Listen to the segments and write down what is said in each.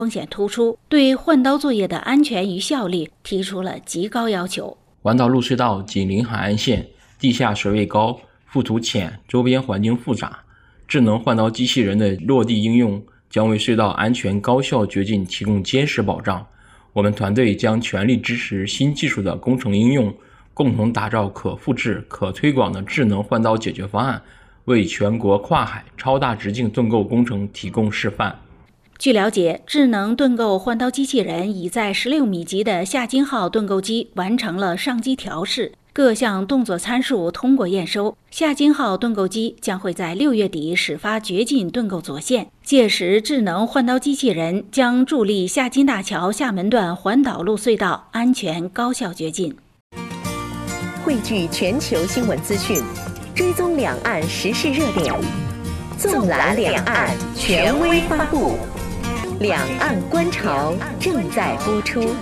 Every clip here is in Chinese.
风险突出，对换刀作业的安全与效率提出了极高要求。 环岛路隧道紧邻海岸线，地下水位高，覆土浅，周边环境复杂，智能换刀机器人的落地应用将为隧道安全高效掘进提供坚实保障。我们团队将全力支持新技术的工程应用，共同打造可复制、可推广的智能换刀解决方案，为全国跨海超大直径盾构工程提供示范。 据了解，智能盾构换刀机器人已在16米级的夏金号盾构机完成了上机调试，各项动作参数通过验收。夏金号盾构机将会在6月底始发掘进盾构左线，届时智能换刀机器人将助力夏金大桥厦门段环岛路隧道安全高效掘进。 汇聚全球新闻资讯，追踪两岸时事热点，纵览两岸权威发布。两岸观潮正在播出。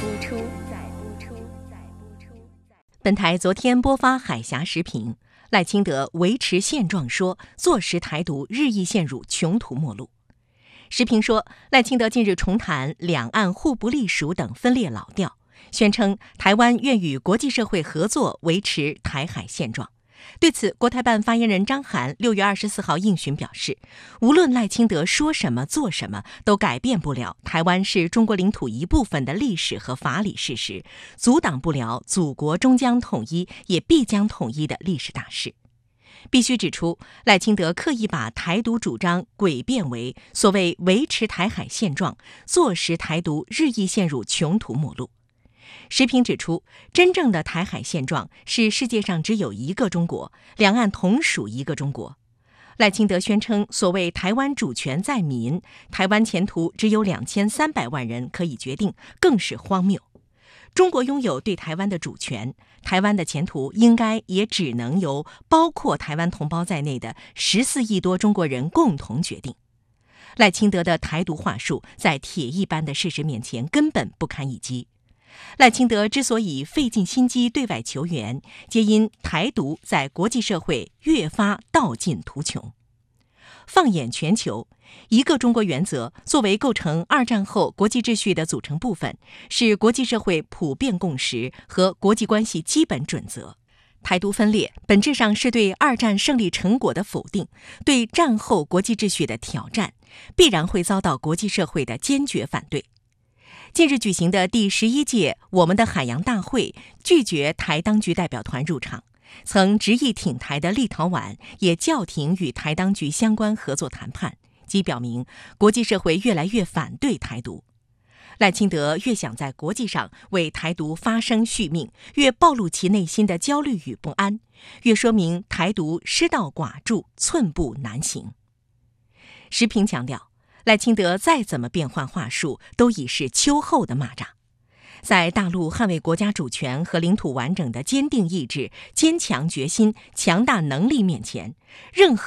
本台昨天播发海峡时评，赖清德维持现状说，坐实台独日益陷入穷途末路。时评说，赖清德近日重谈两岸互不隶属等分裂老调，宣称台湾愿与国际社会合作维持台海现状。对此，国台办发言人张涵6月24号应询表示，无论赖清德说什么做什么，都改变不了台湾是中国领土一部分的历史和法理事实，阻挡不了祖国终将统一也必将统一的历史大势。必须指出，赖清德刻意把台独主张诡辩为所谓维持台海现状，坐实台独日益陷入穷途末路。时评指出，真正的台海现状是世界上只有一个中国，两岸同属一个中国。赖清德宣称所谓台湾主权在民，台湾前途只有2300万人可以决定，更是荒谬。中国拥有对台湾的主权，台湾的前途应该也只能由包括台湾同胞在内的14亿多中国人共同决定。赖清德的台独话术在铁一般的事实面前根本不堪一击。赖清德之所以费尽心机对外求援，皆因台独在国际社会越发道尽途穷。放眼全球，一个中国原则作为构成二战后国际秩序的组成部分，是国际社会普遍共识和国际关系基本准则。台独分裂本质上是对二战胜利成果的否定，对战后国际秩序的挑战，必然会遭到国际社会的坚决反对。近日举行的第11届我们的海洋大会拒绝台当局代表团入场，曾执意挺台的立陶宛也叫停与台当局相关合作谈判，即表明国际社会越来越反对台独。赖清德越想在国际上为台独发声续命，越暴露其内心的焦虑与不安，越说明台独失道寡助，寸步难行。时评强调，赖清德再怎么变换话术，都已是秋后的蚂蚱。在大陆捍卫国家主权和领土完整的坚定意志、坚强决心、强大能力面前，任何